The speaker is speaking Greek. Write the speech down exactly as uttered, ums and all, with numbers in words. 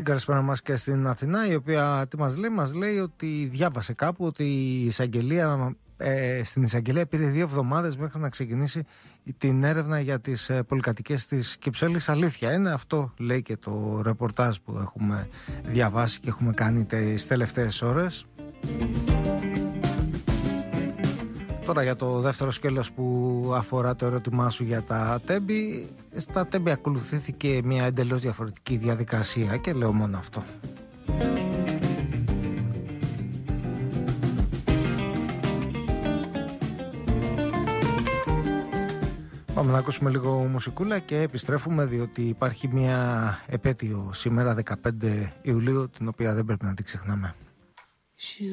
Την καλησπέρα μας και στην Αθηνά, η οποία τι μας λέει, μας λέει ότι διάβασε κάπου ότι η εισαγγελία, ε, στην εισαγγελία πήρε δύο εβδομάδες μέχρι να ξεκινήσει την έρευνα για τις ε, πολυκατοικίες της Κυψέλης. Αλήθεια είναι αυτό, λέει και το ρεπορτάζ που έχουμε διαβάσει και έχουμε κάνει τις τελευταίες ώρες. Τώρα για το δεύτερο σκέλος που αφορά το ερώτημά σου για τα τέμπη. Στα τέμπη ακολουθήθηκε μια εντελώς διαφορετική διαδικασία και λέω μόνο αυτό. Πάμε να ακούσουμε λίγο μουσικούλα και επιστρέφουμε, διότι υπάρχει μια επέτειο σήμερα δεκαπέντε Ιουλίου, την οποία δεν πρέπει να την ξεχνάμε.